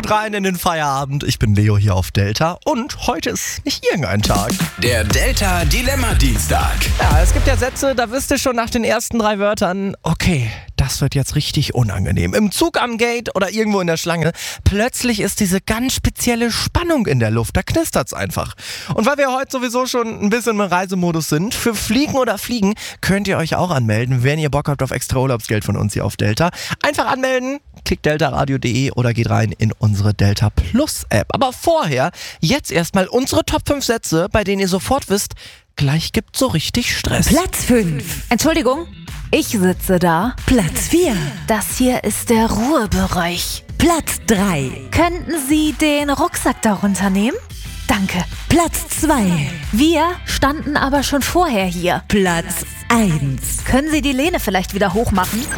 gut rein in den Feierabend. Ich bin Leo hier auf Delta und heute ist nicht irgendein Tag. Der Delta Dilemma Dienstag. Ja, es gibt ja Sätze, da wisst ihr schon nach den ersten 3 Wörtern, okay, das wird jetzt richtig unangenehm. Im Zug, am Gate oder irgendwo in der Schlange, plötzlich ist diese ganz spezielle Spannung in der Luft, da knistert's einfach. Und weil wir heute sowieso schon ein bisschen im Reisemodus sind, für Fliegen oder Fliegen könnt ihr euch auch anmelden, wenn ihr Bock habt auf extra Urlaubsgeld von uns hier auf Delta. Einfach anmelden, klickt deltaradio.de oder geht rein in unsere Delta Plus App. Aber vorher, jetzt erstmal unsere Top 5 Sätze, bei denen ihr sofort wisst, gleich gibt's so richtig Stress. Platz 5. Entschuldigung, ich sitze da. Platz 4. Das hier ist der Ruhebereich. Platz 3. Könnten Sie den Rucksack darunter nehmen? Danke. Platz 2. Wir standen aber schon vorher hier. Platz 1. Können Sie die Lehne vielleicht wieder hochmachen?